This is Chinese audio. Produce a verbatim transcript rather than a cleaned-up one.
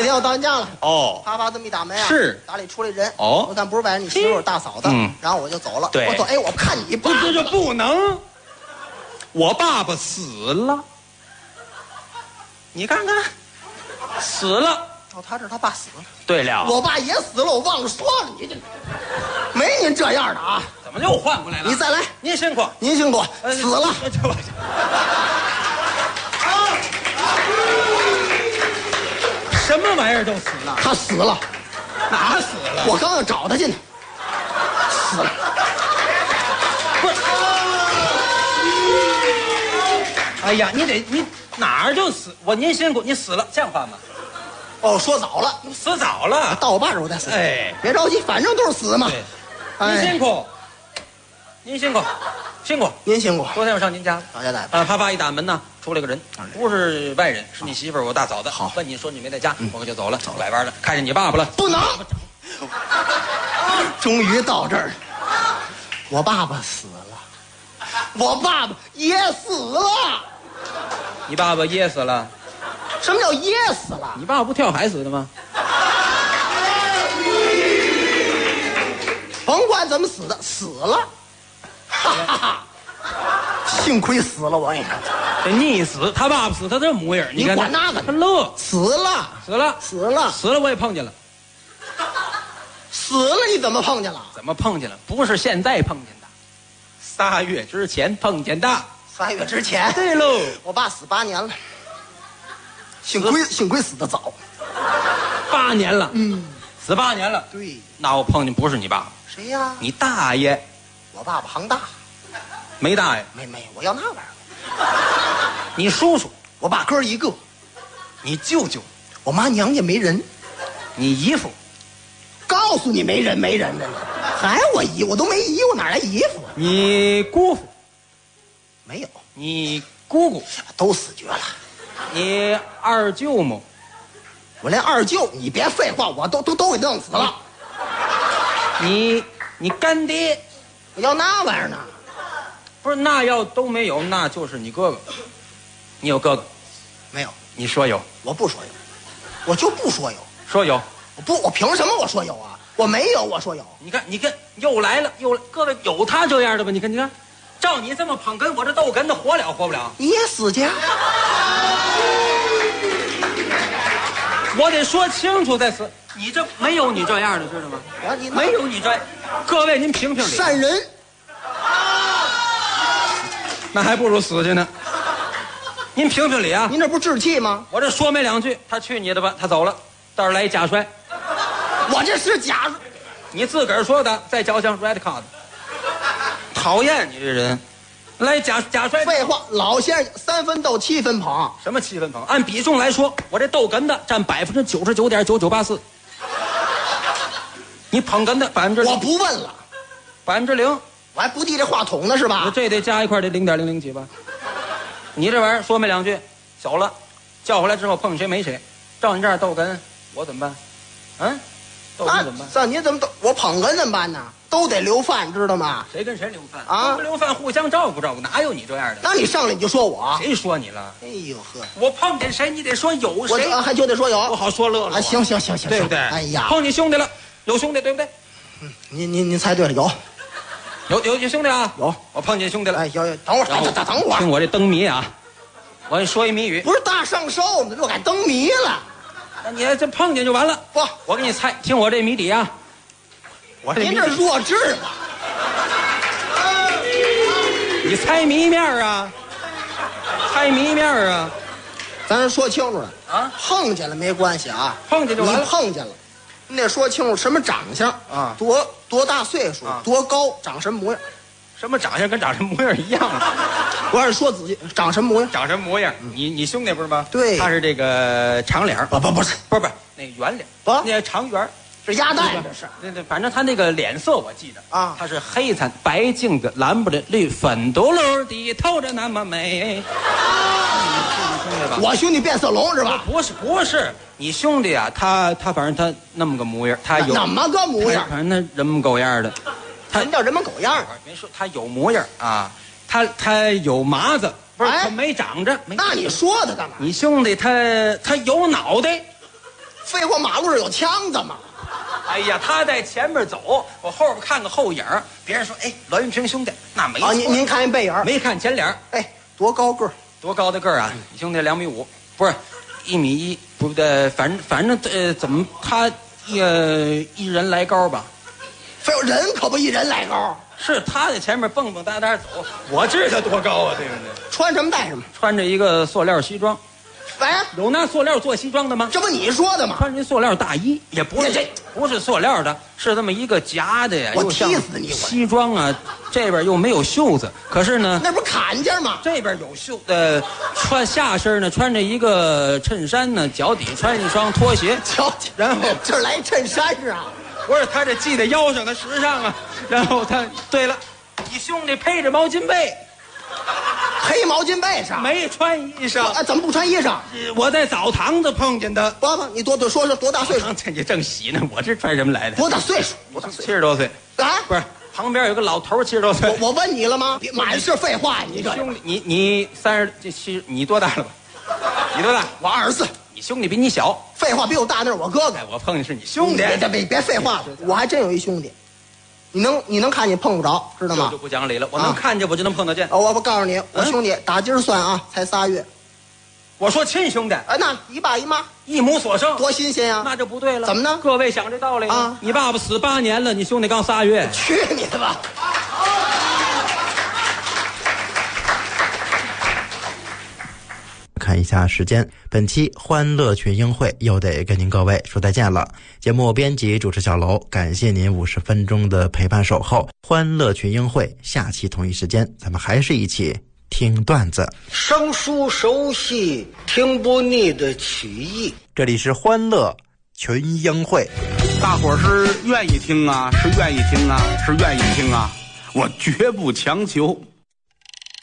天我到你家了。 哦， 啪啪这么一打门啊， 是打里出来人。 哦， 我看不是外人，你媳妇大嫂子。 嗯， 然后我就走了。 对， 我走，哎，我看你爸， 这就不能。我爸爸死了，你看看，死了。 哦，他这他爸死了。 对了， 我爸也死了，我忘了说了，你这没您这样的啊。 怎么又换过来了？ 你再来， 您辛苦， 您辛苦，死了。 什么玩意儿都死了？ 他死了， 哪死了？ 我刚要找他去呢，死了。 不是，哎呀，你得你哪儿就死？我您辛苦，你死了，像话吗？ 哦，说早了， 死早了， 到我爸这儿我再死。 哎， 别着急，反正都是死嘛。 您辛苦，您辛苦，辛苦， 您辛苦。 昨天我上您家了， 老家大夫啊，啪啪一打门呢，出来个人，不是外人，是你媳妇儿，我大嫂子。 好， 问你说你没在家，我可就走了，走拐弯了，看见你爸爸了， 不能。终于到这儿，我爸爸死了，我爸爸也死了。 你爸爸噎死了？ 什么叫噎死了？ 你爸爸不跳海死的吗？ 甭管怎么死的，死了。哈哈哈！幸亏死了，我跟你说， 这溺死，他爸爸死，他这模样， 你看管那个？ 他乐， 死了， 死了， 死了， 死了，我也碰见了。 死了，你怎么碰见了？ 怎么碰见了？不是现在碰见的，仨月之前碰见的。 仨月之前。 对喽， 我爸死八年了，幸亏幸亏死得早。 八年了， 嗯， 死八年了。 对， 那我碰见不是你爸爸， 谁呀？ 你大爷。 我爸爸行大， 没大爷， 没没，我要那玩意儿。 你叔叔， 我爸哥一个， 你舅舅， 我妈娘家没人， 你姨父， 告诉你没人没人的呢，还我姨，我都没姨，我哪来姨夫？ 你姑父， 没有， 你姑姑都死绝了。 你二舅母， 我连二舅，你别废话，我都都都给弄死了。 你你干爹， 我要那玩意儿呢？ 不是那要都没有，那就是你哥哥。你有哥哥？ 没有， 你说有？ 我不说有，我就不说有。 说有？ 我不，我凭什么我说有啊？我没有，我说有。 你看，你看，又来了，又来，各位有他这样的吗？你看，你看，照你这么捧哏，我这逗哏的活了活不了？ 你也死去。 我得说清楚再死。你这没有你这样的，知道吗？ 啊，你没有你这，各位您评评理。 善人， 那还不如死去呢。您评评理啊！ 您这不置气吗？ 我这说没两句，他去你的吧，他走了，到这儿来一假摔。 我这是假， 你自个儿说的，在脚上 red card。讨厌你这人，来假假摔。 废话，老先生三分逗七分捧， 什么七分捧？按比重来说，我这逗哏的占百分之九十九点九九八四。你捧哏的百分之， 我不问了， 百分之零， 我还不递这话筒呢是吧？ 这得加一块得零点零零几吧？你这玩意儿说没两句，走了，叫回来之后碰谁没谁，照你这样逗哏，我怎么办？嗯，逗哏怎么办？ 那你怎么逗？我捧哏怎么办呢？都得留饭，知道吗？ 谁跟谁留饭啊？ 不留饭，互相照顾照顾，哪有你这样的？ 那你上来你就说我， 谁说你了？ 哎呦呵， 我碰见谁，你得说有谁， 我还就得说有， 不好说乐了。 啊，行行行行， 对不对？ 哎呀， 碰你兄弟了，有兄弟对不对？ 嗯，您您您猜对了，有， 有有有兄弟啊， 有， 我碰见兄弟了。 哎，有有，等会儿，等等等会儿， 听我这灯谜啊，我跟你说一谜语， 不是大上寿呢，这改灯谜了。 那你这碰见就完了。 不， 我给你猜，听我这谜底啊。我您这弱智吧？ 你猜谜面啊？猜谜面啊？ 咱说清楚了啊， 碰见了没关系啊， 碰见就完了。 你碰见了，你得说清楚什么长相啊， 多多大岁数， 啊、 多高，长什么模样。 什么长相跟长什么模样一样啊？ 我还是说仔细，长什么模样？ 长什么模样？嗯、你你兄弟不是吗？ 对， 他是这个长脸， 不不不是， 不是不是那个圆脸， 不， 那长圆。 是鸭蛋，这是。 对对，反正他那个脸色我记得啊， 他是黑餐白净的蓝不的绿粉嘟噜的透着那么美。 我兄弟变色龙是吧？ 不是不是，你兄弟啊，他他反正他那么个模样，他有怎么个模样？ 反正他人模狗样的。 什么叫人模狗样？ 没说他有模样啊，他他有麻子，不是、哎、他没长着。 那你说他干嘛？ 你兄弟他他有脑袋。 废话，马路上有枪子吗？ 哎呀，他在前面走，我后边看个后影，别人说，哎，栾云平兄弟，那没错。 啊，您您看见背影， 没看前脸。 哎，多高个儿？ 多高的个儿啊？兄弟两米五，不是一米一，不对，反正反正呃，怎么他呃一人来高吧？ 废话，人可不一人来高。 是他在前面蹦蹦哒哒走，我知道他多高啊，对不对？ 穿什么戴什么？ 穿着一个塑料西装。 哎， 有拿塑料做西装的吗？ 这不你说的吗？ 穿着塑料大衣，也不是这不是塑料的，是这么一个夹的呀， 我又像踢死你我西装啊，这边又没有袖子，可是呢， 那不是坎肩吗？ 这边有袖，呃，穿下身呢穿着一个衬衫呢，脚底穿一双拖鞋， 瞧， 然后这儿来衬衫啊？ 不是他这系在腰上，他时尚啊，然后他对了，你兄弟配着毛巾被。 黑毛巾被上没穿衣裳啊？怎么不穿衣裳？ 我在澡堂子碰见的。 不不，你多多说说多大岁数？ 这你正洗呢，我这穿什么来的？ 多大岁数？多大岁数？ 七十多岁。 啊？ 不是，旁边有个老头，七十多岁。 我我问你了吗？满是废话，你这兄弟，你你三十这七，你多大了吧？你多大？ 我二十四。 你兄弟比你小。 废话，比我大那是我哥哥。 我碰见是你兄弟。 别别别废话了，我还真有一兄弟。你能你能看见碰不着，知道吗？ 就不讲理了，我能看见我就能碰得见。 哦，我我告诉你，我兄弟打今儿算啊，才仨月。 我说亲兄弟， 哎，那一爸一妈， 一母所生， 多新鲜呀！ 那就不对了。 怎么呢？ 各位想这道理啊？ 你爸爸死八年了，你兄弟刚仨月。 去你的吧！ 看一下时间，本期欢乐群英会又得跟您各位说再见了。节目编辑主持小楼，感谢您五十分钟的陪伴守候。欢乐群英会下期同一时间，咱们还是一起听段子， 生疏熟悉，听不腻的曲艺。 这里是欢乐群英会。 大伙儿是愿意听啊，是愿意听啊，是愿意听啊，我绝不强求。